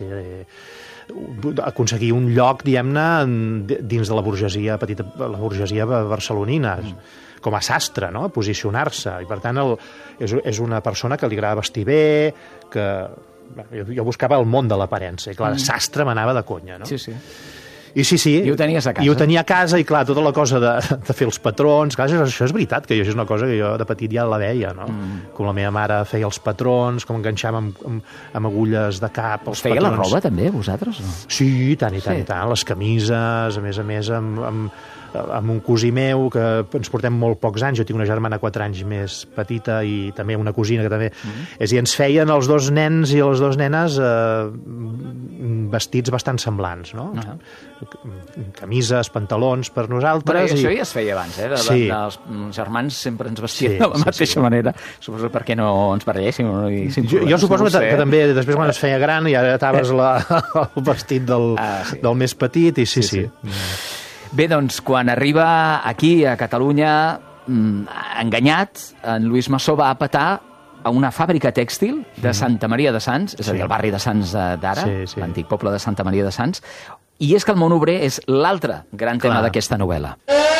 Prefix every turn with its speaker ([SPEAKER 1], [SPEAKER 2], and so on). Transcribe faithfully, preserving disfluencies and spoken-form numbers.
[SPEAKER 1] eh, aconseguir un lloc, diguem-ne, dins de la burgesia, petita, la burgesia barcelonina, mm. com a sastre, no? Posicionar-se. I, per tant, el, és, és una persona que li agrada vestir bé, que... Jo, jo buscava el món de l'aparença, i clar, mm. sastre m'anava de conya, no?
[SPEAKER 2] Sí, sí.
[SPEAKER 1] I sí, sí.
[SPEAKER 2] I ho tenies a casa.
[SPEAKER 1] I ho tenia a casa, i clar, tota la cosa de, de fer els patrons, clar, això és veritat, que jo, això és una cosa que jo de petit ja la veia, no? Mm. Com la meva mare feia els patrons, com enganxava amb, amb, amb agulles de cap, els
[SPEAKER 2] Us feia
[SPEAKER 1] patrons.
[SPEAKER 2] la roba, també, vosaltres? No?
[SPEAKER 1] Sí, i tant, i tant,
[SPEAKER 2] sí.
[SPEAKER 1] i tant. Les camises, a més a més, amb... amb amb un cosí meu, que ens portem molt pocs anys, jo tinc una germana quatre anys més petita i també una cosina que també... Mm-hmm. És a dir, ens feien els dos nens i les dues nenes eh, vestits bastant semblants, no? Uh-huh. Camises, pantalons per nosaltres...
[SPEAKER 2] Però això
[SPEAKER 1] i...
[SPEAKER 2] ja es feia abans, eh? De,
[SPEAKER 1] sí.
[SPEAKER 2] de, els germans sempre ens vestien
[SPEAKER 1] sí,
[SPEAKER 2] de la
[SPEAKER 1] sí,
[SPEAKER 2] mateixa sí. manera. Suposo perquè no ens baralléssim. I
[SPEAKER 1] jo, jo suposo que, que també després quan es feia gran ja ataves la, el vestit del, ah, sí. del més petit i sí, sí. sí. sí.
[SPEAKER 2] Bé, doncs, quan arriba aquí, a Catalunya, enganyat, en Lluís Massó va a petar a una fàbrica tèxtil de Santa Maria de Sants, és a dir, el barri de Sants d'ara, sí, sí. l'antic poble de Santa Maria de Sants, i és que el món obrer és l'altre gran tema d'aquesta novel·la.